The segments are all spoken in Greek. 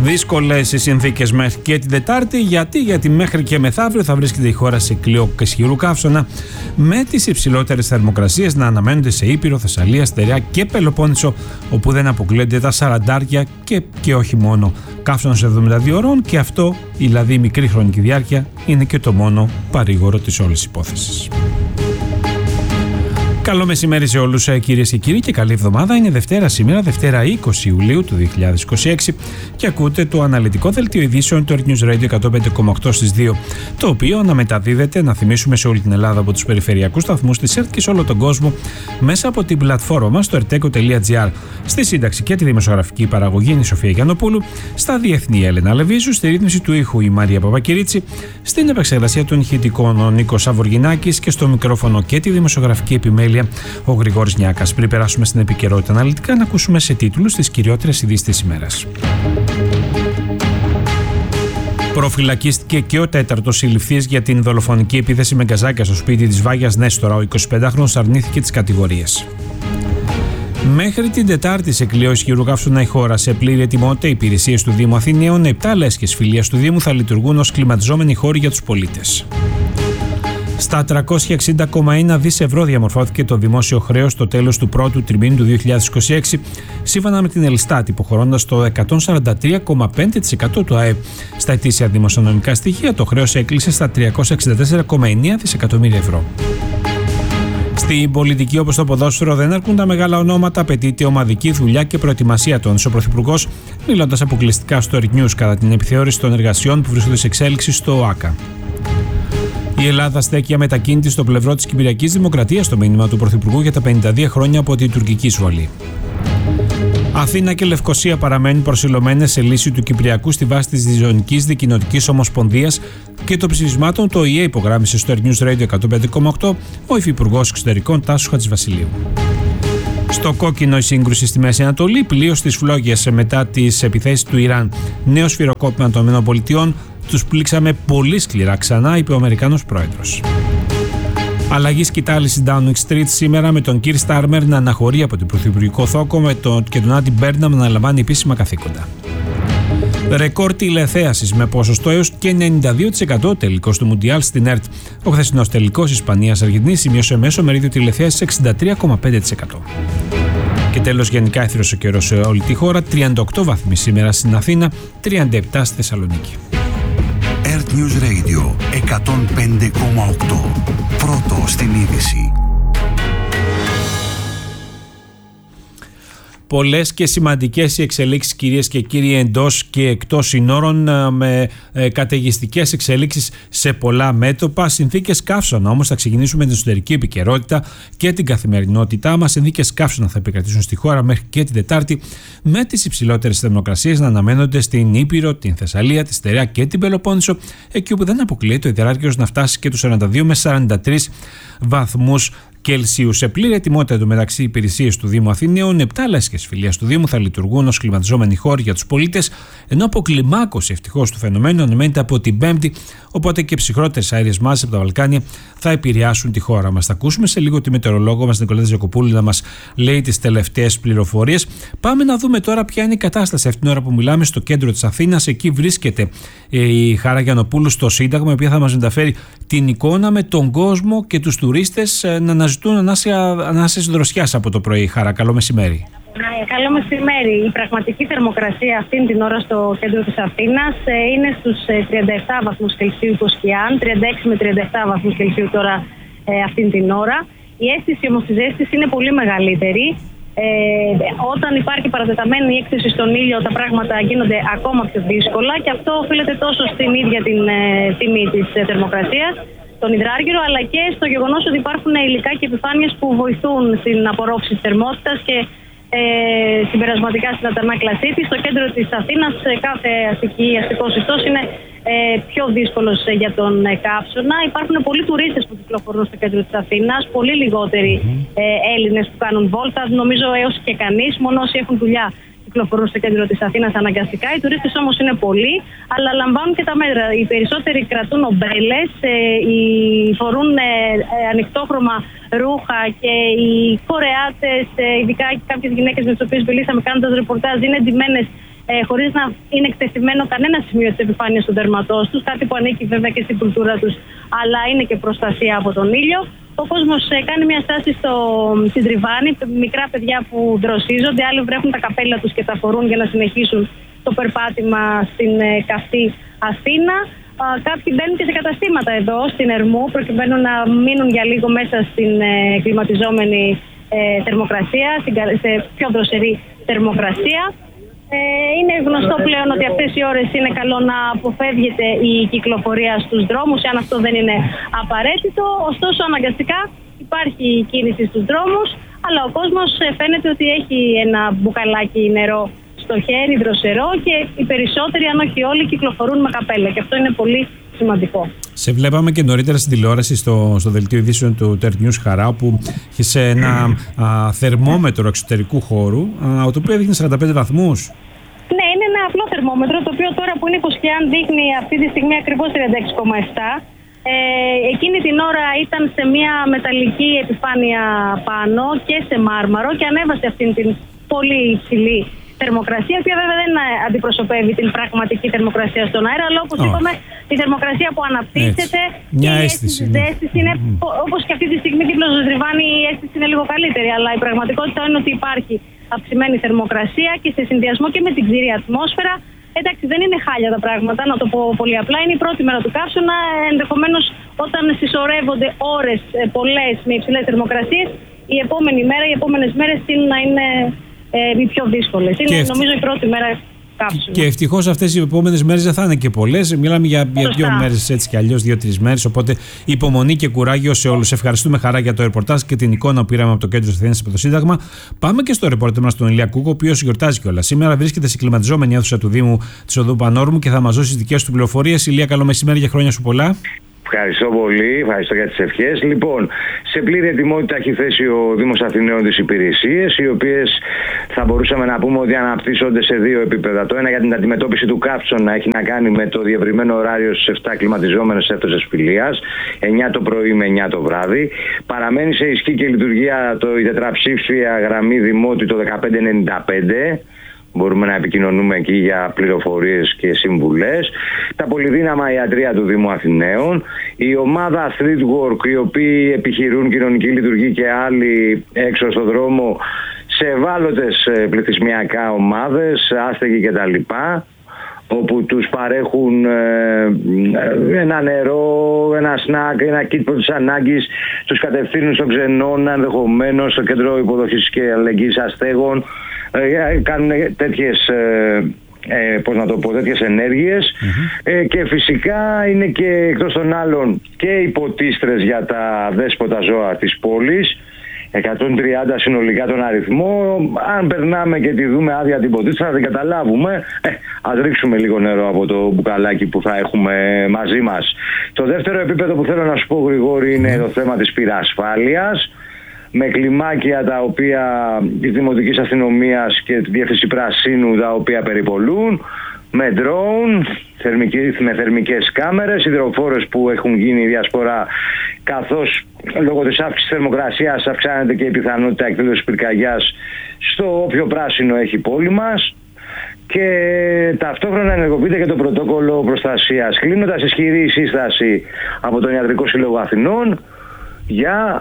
Δύσκολες οι συνθήκες μέχρι και την Τετάρτη. Γιατί μέχρι και μεθαύριο θα βρίσκεται η χώρα σε κλειό ισχυρού καύσωνα, με τις υψηλότερες θερμοκρασίες να αναμένονται σε Ήπειρο, Θεσσαλία, Στερεά και Πελοπόννησο, όπου δεν αποκλείονται τα 40 και όχι μόνο. Καύσωνας 72 ώρων, και αυτό, δηλαδή η μικρή χρονική διάρκεια, είναι και το μόνο παρήγορο της όλης υπόθεσης. Καλό μεσημέρι σε όλους, κυρίες και κύριοι, και καλή εβδομάδα. Είναι Δευτέρα σήμερα, Δευτέρα 20 Ιουλίου του 2026, και ακούτε το αναλυτικό δελτίο ειδήσεων του Earth News Radio 105,8 στις 2, το οποίο αναμεταδίδεται, να θυμίσουμε, σε όλη την Ελλάδα από τους περιφερειακούς σταθμούς της Earth και σε όλο τον κόσμο μέσα από την πλατφόρμα μας στο erteco.gr. Στη σύνταξη και τη δημοσιογραφική παραγωγή είναι η Σοφία Γιαννοπούλου, στα διεθνή η Έλενα Λεβίζου, στη ρύθμιση του ήχου η Μαρία Παπακυρίτσι, στην επεξεργασία των ηχητικών ο Νίκος Σαβοργινάκης και στο μικρόφωνο και τη δημοσιογραφική επιμέλεια ο Γρηγόρης Νιάκας. Πριν περάσουμε στην επικαιρότητα αναλυτικά, να ακούσουμε σε τίτλους τις κυριότερες ειδήσεις της ημέρας. Προφυλακίστηκε και ο τέταρτος συλληφθής για την δολοφονική επίθεση με γκαζάκια στο σπίτι της Βάγιας Νέστορα. Ο 25χρονος αρνήθηκε τις κατηγορίες. Μέχρι την Τετάρτη σε κλειό ισχυρού καύσωνα η χώρα. Σε πλήρη ετοιμότητα, οι υπηρεσίες του Δήμου Αθηναίων, 7 λέσχες φιλίας του Δήμου θα λειτουργούν ως κλιματιζόμενοι χώροι για τους πολίτες. Στα 360,1 δις ευρώ διαμορφώθηκε το δημόσιο χρέος στο τέλος του πρώτου τριμήνου του 2026, σύμφωνα με την Ελστάτ, υποχωρώντας το 143,5% του ΑΕΠ. Στα ετήσια δημοσιονομικά στοιχεία, το χρέος έκλεισε στα 364,9 δισεκατομμύρια ευρώ. Στην πολιτική, όπως το ποδόσφαιρο, δεν αρκούν τα μεγάλα ονόματα, απαιτείται ομαδική δουλειά και προετοιμασία των. Ο Πρωθυπουργός, μιλώντας αποκλειστικά στο Earth News κατά την επιθεώρηση των εργασιών που βρίσκονται σε εξέλιξη στο ΟΑΚΑ. Η Ελλάδα στέκει αμετακίνητη στο πλευρό της Κυπριακής Δημοκρατίας, το μήνυμα του Πρωθυπουργού για τα 52 χρόνια από την τουρκική εισβολή. Αθήνα και Λευκοσία παραμένουν προσιλωμένες σε λύση του Κυπριακού στη βάση της Διζωνικής Δικοινοτικής Ομοσπονδίας και των ψηφισμάτων του ΟΗΕ, υπογράμμισε στο Earth News Radio 105,8 ο Υφυπουργός Εξωτερικών Τάσος Χατζηβασιλείου. Στο κόκκινο η σύγκρουση στη Μέση Ανατολή, πλοίο στις φλόγες μετά τις επιθέσεις του Ιράν. Νέο σφυροκόπημα των ΗΠΑ. Τους πλήξαμε πολύ σκληρά ξανά, είπε ο Αμερικάνος πρόεδρος. Αλλαγή σκητάλη στην Downing Street σήμερα, με τον Κιρ Στάρμερ να αναχωρεί από την πρωθυπουργικό θόκο και τον Άντι Μπέρναμ να αναλαμβάνει επίσημα καθήκοντα. Ρεκόρ τηλεθέασης με ποσοστό έως και 92% τελικός του Μουντιάλ στην ΕΡΤ. Ο χθεσινός τελικός Ισπανίας-Αργεντινής σημείωσε μέσο μερίδιο τηλεθέασης 63,5%. Και τέλος, γενικά έθριος ο καιρός σε όλη τη χώρα. 38 βαθμοί σήμερα στην Αθήνα, 37 στη Θεσσαλονίκη. Earth News Radio 105,8. Πρώτο στην είδηση. Πολλές και σημαντικές οι εξελίξεις, κυρίες και κύριοι, εντός και εκτός συνόρων, με καταιγιστικές εξελίξεις σε πολλά μέτωπα. Συνθήκες καύσωνα όμως, θα ξεκινήσουμε με την εσωτερική επικαιρότητα και την καθημερινότητά μας. Συνθήκες καύσωνα θα επικρατήσουν στη χώρα μέχρι και την Τετάρτη, με τις υψηλότερες θερμοκρασίες να αναμένονται στην Ήπειρο, την Θεσσαλία, τη Στερεά και την Πελοπόννησο, εκεί όπου δεν αποκλείεται ο υδράργυρος να φτάσει και τους 42 με 43 βαθμούς Κελσίου. Σε πλήρη ετοιμότητα εντωμεταξύ, υπηρεσίες του Δήμου Αθηναίων, 7 λέσχες φιλίας του Δήμου θα λειτουργούν ως κλιματιζόμενοι χώροι για τους πολίτες, ενώ αποκλιμάκωση ευτυχώς του φαινομένου αναμένεται από την Πέμπτη, οπότε και ψυχρότερες αέριες μάσες από τα Βαλκάνια θα επηρεάσουν τη χώρα μας. Θα ακούσουμε σε λίγο τη μετεωρολόγο μας Νικολέτα Ζακοπούλου να μας λέει τις τελευταίες πληροφορίες. Πάμε να δούμε τώρα ποια είναι η κατάσταση αυτήν την ώρα που μιλάμε στο κέντρο της Αθήνας. Εκεί βρίσκεται η Χάρα Γιαννοπούλου στο Σύνταγμα, η οποία θα μας μεταφέρει την εικόνα με τον κόσμο και τους τουρίστες να αναζητούν ανάσες δροσιάς από το πρωί. Χάρα, καλό μεσημέρι. Καλό μεσημέρι. Η πραγματική θερμοκρασία αυτήν την ώρα στο κέντρο της Αθήνας είναι στους 37 βαθμούς Κελσίου υποσκιάν, 36 με 37 βαθμούς Κελσίου τώρα αυτήν την ώρα. Η αίσθηση όμως της ζέστης είναι πολύ μεγαλύτερη. Όταν υπάρχει παρατεταμένη έκθεση στον ήλιο, τα πράγματα γίνονται ακόμα πιο δύσκολα, και αυτό οφείλεται τόσο στην ίδια την τιμή της θερμοκρασίας, τον υδράργυρο, αλλά και στο γεγονός ότι υπάρχουν υλικά και επιφάνειες που βοηθούν στην απορρόφηση της θερμότητας και συμπερασματικά στην αντανάκλασή της. Στο κέντρο της Αθήνας κάθε αστικός ιστός είναι πιο δύσκολος για τον καύσωνα. Υπάρχουν πολλοί τουρίστες που κυκλοφορούν στο κέντρο της Αθήνας, πολύ λιγότεροι Έλληνες που κάνουν βόλτα, νομίζω έως και κανείς, μόνο όσοι έχουν δουλειά κυκλοφορούν στο κέντρο της Αθήνας αναγκαστικά. Οι τουρίστες όμως είναι πολλοί, αλλά λαμβάνουν και τα μέτρα. Οι περισσότεροι κρατούν ομπρέλες, φορούν ανοιχτόχρωμα ρούχα, και οι Κορεάτες, ειδικά κάποιες γυναίκες με τις οποίες μιλήσαμε κάνοντας ρεπορτάζ, είναι εντυμένες χωρίς να είναι εκτεθειμένο κανένα σημείο της επιφάνειας του δέρματός τους, κάτι που ανήκει βέβαια και στην κουλτούρα τους, αλλά είναι και προστασία από τον ήλιο. Ο κόσμος κάνει μια στάση στην Τριβάνη, μικρά παιδιά που δροσίζονται, άλλοι βρέχουν τα καπέλα τους και τα φορούν για να συνεχίσουν το περπάτημα στην καυτή Αθήνα. Κάποιοι μπαίνουν και σε καταστήματα εδώ στην Ερμού, προκειμένου να μείνουν για λίγο μέσα στην κλιματιζόμενη θερμοκρασία, σε πιο δροσερή θερμοκρασία. Είναι γνωστό πλέον ότι αυτές οι ώρες είναι καλό να αποφεύγεται η κυκλοφορία στους δρόμους, αν αυτό δεν είναι απαραίτητο. Ωστόσο, αναγκαστικά υπάρχει κίνηση στους δρόμους, αλλά ο κόσμος φαίνεται ότι έχει ένα μπουκαλάκι νερό στο χέρι, δροσερό, και οι περισσότεροι, αν όχι όλοι, κυκλοφορούν με καπέλα. Και αυτό είναι πολύ σημαντικό. Σε βλέπαμε και νωρίτερα στην τηλεόραση στο δελτίο ειδήσεων του TERT News Χαρά, που είχε ένα θερμόμετρο εξωτερικού χώρου, το οποίο έδειχνε 45 βαθμούς. Ναι, είναι ένα απλό θερμόμετρο, το οποίο τώρα που είναι Κοσκιάν δείχνει αυτή τη στιγμή ακριβώς 36,7. Εκείνη την ώρα ήταν σε μια μεταλλική επιφάνεια πάνω και σε μάρμαρο και ανέβασε αυτήν την πολύ υψηλή θερμοκρασία, η οποία βέβαια δεν αντιπροσωπεύει την πραγματική θερμοκρασία στον αέρα, αλλά όπως είπαμε, η θερμοκρασία που αναπτύσσεται, μια αίσθηση. Η αίσθηση είναι, όπως και αυτή τη στιγμή δίπλα στο Τριβάνι, η αίσθηση είναι λίγο καλύτερη, αλλά η πραγματικότητα είναι ότι υπάρχει αυξημένη θερμοκρασία και σε συνδυασμό και με την ξηρή ατμόσφαιρα. Εντάξει, δεν είναι χάλια τα πράγματα, να το πω πολύ απλά. Είναι η πρώτη μέρα του καύσωνα. Ενδεχομένως, όταν συσσωρεύονται ώρες πολλές με υψηλές θερμοκρασίες, η επόμενη μέρα, οι επόμενες μέρες είναι να είναι οι πιο δύσκολες. Είναι νομίζω η πρώτη μέρα καύσωνα. Και ευτυχώς αυτές οι επόμενες μέρες δεν θα είναι και πολλές. Μιλάμε για 2 μέρες έτσι κι αλλιώς, 2-3 μέρες. Οπότε υπομονή και κουράγιο σε όλους. Ευχαριστούμε χαρά για το ρεπορτάζ και την εικόνα που πήραμε από το κέντρο της Αθήνας από το Σύνταγμα. Πάμε και στο ρεπορτάζ μας τον Ηλία Κούκο, ο οποίος γιορτάζει κιόλας. Σήμερα βρίσκεται σε κλιματιζόμενη αίθουσα του Δήμου της Οδού Πανόρμου και θα μας δώσει τις δικές του πληροφορίες. Ηλία, καλό μεσημέρι, για χρόνια σου πολλά. Ευχαριστώ πολύ, ευχαριστώ για τις ευχές. Λοιπόν, σε πλήρη ετοιμότητα έχει θέσει ο Δήμος Αθηναίων τις υπηρεσίες, οι οποίες θα μπορούσαμε να πούμε ότι αναπτύσσονται σε 2 επίπεδα. Το ένα για την αντιμετώπιση του καύσωνα έχει να κάνει με το διευρυμένο ωράριο στις 7 κλιματιζόμενες αίθουσες φιλίας, 9 το πρωί με 9 το βράδυ. Παραμένει σε ισχύ και λειτουργία η τετραψήφια γραμμή Δημότη το 1595. Μπορούμε να επικοινωνούμε εκεί για πληροφορίες και συμβουλές. Τα πολυδύναμα ιατρεία του Δήμου Αθηναίων. Η ομάδα Streetwork, οι οποίοι επιχειρούν κοινωνική λειτουργία και άλλοι έξω στον δρόμο σε ευάλωτες πληθυσμιακά ομάδες, άστεγοι κτλ. Όπου τους παρέχουν ένα νερό, ένα σνακ, ένα kit πρώτης ανάγκης, τους κατευθύνουν στον Ξενώνα, ενδεχομένως στο κέντρο υποδοχής και αλληλεγγύης αστέγων. Κάνουν τέτοιες, τέτοιες ενέργειες και φυσικά είναι και εκτός των άλλων και υποτίστρες για τα δέσποτα ζώα της πόλης, 130 συνολικά τον αριθμό. Αν περνάμε και τη δούμε άδεια την ποτίστρα θα την καταλάβουμε. Ας ρίξουμε λίγο νερό από το μπουκαλάκι που θα έχουμε μαζί μας. Το δεύτερο επίπεδο που θέλω να σου πω, Γρηγόρη, είναι το θέμα της πυρασφάλειας, με κλιμάκια τα οποία της Δημοτικής Αστυνομίας και τη Διεύθυνση Πρασίνου τα οποία περιπολούν, με ντρόουν, με θερμικές κάμερες, υδροφόρες που έχουν γίνει διασπορά, καθώς λόγω της αύξησης θερμοκρασίας αυξάνεται και η πιθανότητα εκδήλωσης πυρκαγιάς στο όποιο πράσινο έχει η πόλη μας. Και ταυτόχρονα ενεργοποιείται και το πρωτόκολλο προστασίας. Κλείνοντας, ισχυρή σύσταση από τον Ιατρικό Σύλλογο Αθηνών για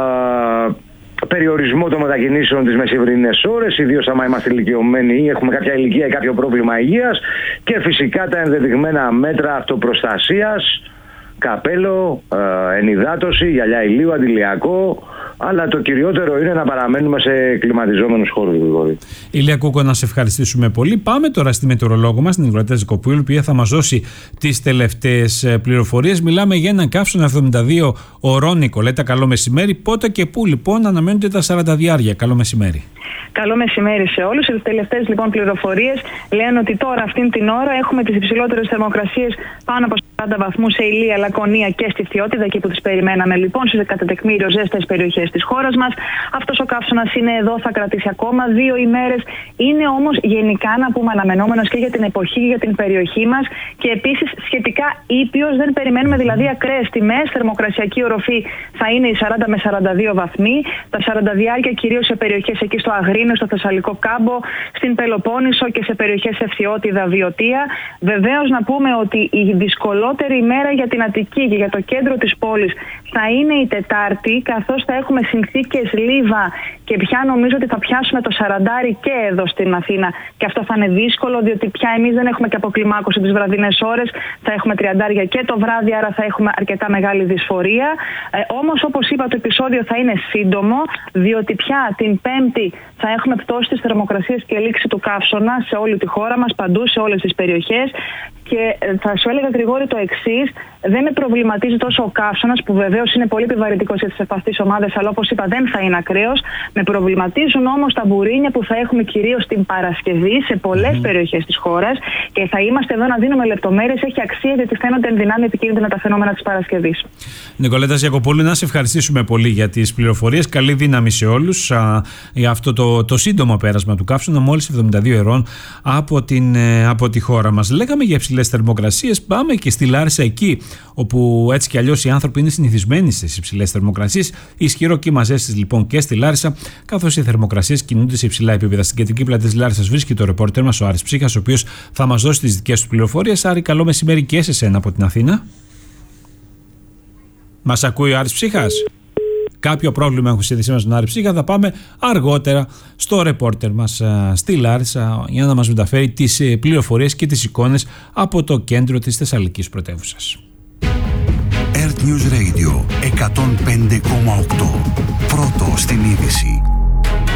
περιορισμό των μετακινήσεων τις μεσημβρινές ώρες, ιδίως άμα είμαστε ηλικιωμένοι ή έχουμε κάποια ηλικία ή κάποιο πρόβλημα υγείας, και φυσικά τα ενδεδειγμένα μέτρα αυτοπροστασίας, καπέλο, ενυδάτωση, γυαλιά ηλίου, αντιλιακό, αλλά το κυριότερο είναι να παραμένουμε σε κλιματιζόμενους χώρους. Ηλία Κούκο, να σε ευχαριστήσουμε πολύ. Πάμε τώρα στη μετεωρολόγο μας, την Νικολέτα Ζικοπούλου, η οποία θα μας δώσει τις τελευταίες πληροφορίες. Μιλάμε για έναν καύσωνα 72 ωρών. Νικολέτα, καλό μεσημέρι. Πότε και πού λοιπόν αναμένονται τα 40 διάρκεια? Καλό μεσημέρι. Καλό μεσημέρι σε όλους. Οι τελευταίες λοιπόν πληροφορίες λένε ότι τώρα αυτήν την ώρα έχουμε τις υψηλότερες θερμοκρασίες πάνω από 40 βαθμούς σε Ηλία, Λακωνία και στη Φθιώτιδα, εκεί που τις περιμέναμε λοιπόν, σε κατά τεκμήριο ζέστες περιοχές της χώρας μας. Αυτός ο καύσωνας είναι εδώ, θα κρατήσει ακόμα 2 ημέρες. Είναι όμως γενικά να πούμε αναμενόμενος και για την εποχή και για την περιοχή μας και επίσης σχετικά ήπιος. Δεν περιμένουμε δηλαδή ακραίες τιμές. Θερμοκρασιακή οροφή θα είναι οι 40 με 42 βαθμοί. Τα 40 κυρίως σε περιοχές εκεί στο Αγρίνιο, στο Θεσσαλικό Κάμπο, στην Πελοπόννησο και σε περιοχές Ευθιώτιδα, Βιωτία. Βεβαίως να πούμε ότι η δυσκολότερη ημέρα για την Αττική και για το κέντρο της πόλης θα είναι η Τετάρτη, καθώς θα έχουμε συνθήκες λίβα και πια νομίζω ότι θα πιάσουμε το 40 και εδώ στην Αθήνα. Και αυτό θα είναι δύσκολο, διότι πια εμείς δεν έχουμε και αποκλιμάκωση τις βραδινές ώρες. Θα έχουμε 30 και το βράδυ, άρα θα έχουμε αρκετά μεγάλη δυσφορία. Όμως, όπως είπα, το επεισόδιο θα είναι σύντομο, διότι πια την Πέμπτη θα έχουμε πτώση της θερμοκρασίας και λήξη του καύσωνα σε όλη τη χώρα μας, παντού, σε όλες τις περιοχές. Και θα σου έλεγα, Γρηγόρη, το εξής: δεν με προβληματίζει τόσο ο καύσωνας, που βεβαίως είναι πολύ επιβαρυντικός για τις ευπαθείς ομάδες, αλλά όπως είπα δεν θα είναι ακραίος. Με προβληματίζουν όμως τα μπουρίνια που θα έχουμε κυρίως την Παρασκευή σε πολλές περιοχές της χώρας, και θα είμαστε εδώ να δίνουμε λεπτομέρειες. Έχει αξία, γιατί φαίνονται εν δυνάμει επικίνδυνα τα φαινόμενα της Παρασκευής. Νικολέτα Γιακοπούλου, να σε ευχαριστήσουμε πολύ για τις πληροφορίες. Καλή δύναμη σε όλους για αυτό το σύντομο πέρασμα του καύσωνα, μόλις 72 ωρών από τη χώρα μας. Λέγαμε για υψηλές θερμοκρασίες. Πάμε και στη Λάρισα, εκεί όπου έτσι κι αλλιώς οι άνθρωποι είναι συνηθισμένοι στις υψηλές θερμοκρασίες. Ισχυρό κύμα ζέστης λοιπόν και στη Λάρισα, καθώς οι θερμοκρασίες κινούνται σε υψηλά επίπεδα. Στην κεντρική πλατεία της Λάρισσας βρίσκεται ο ρεπόρτερ μας, ο Άρης Ψύχας, ο οποίος θα μας δώσει τις δικές του πληροφορίες. Άρη, καλό μεσημέρι και σε σένα από την Αθήνα. Μας ακούει ο Άρης Ψύχας? Κάποιο πρόβλημα έχω στη θέση μας τον Άρη Ψύχα. Θα πάμε αργότερα στο ρεπόρτερ μας στη Λάρισα για να μας μεταφέρει τις πληροφορίες και τις εικόνες από το κέντρο της Θεσσαλικής πρωτεύουσας. Earth News Radio 105,8. Πρώτο στην είδηση.